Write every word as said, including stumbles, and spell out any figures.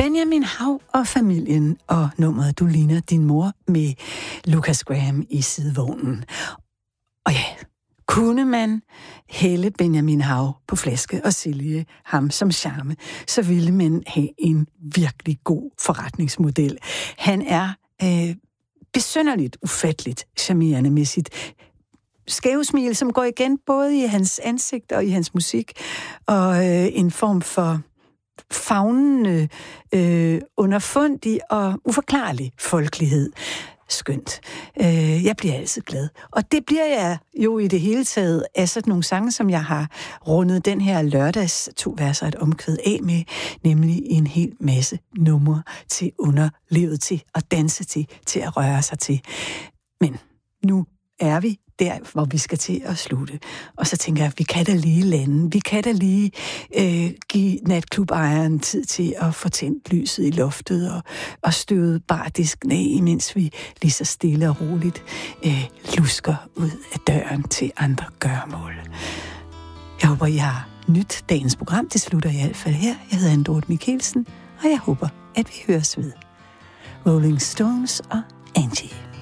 Benjamin Hav og familien og nummeret Du ligner din mor med Lucas Graham i sidevognen. Og ja, kunne man hælde Benjamin Hav på flaske og sælge ham som charme, så ville man have en virkelig god forretningsmodel. Han er øh, besynderligt, ufatteligt charmerende med sit skævsmil, som går igen både i hans ansigt og i hans musik, og øh, en form for favnende, øh, underfundig og uforklarlig folkelighed. Skønt. Øh, jeg bliver altid glad. Og det bliver jeg jo i det hele taget af sådan nogle sange, som jeg har rundet den her lørdags to verser et omkvæd af med, nemlig en hel masse numre til underlivet, til at danse til, til at røre sig til. Men nu er vi der, hvor vi skal til at slutte. Og så tænker jeg, vi kan da lige lande. Vi kan da lige øh, give natklubejeren tid til at få tændt lyset i loftet og, og støde bardisken af, imens vi lige så stille og roligt øh, lusker ud af døren til andre gøremål. Jeg håber, I har nyt dagens program. Det slutter i hvert fald her. Jeg hedder Anne Dorthe Michelsen, og jeg håber, at vi høres ved. Rolling Stones og Angie.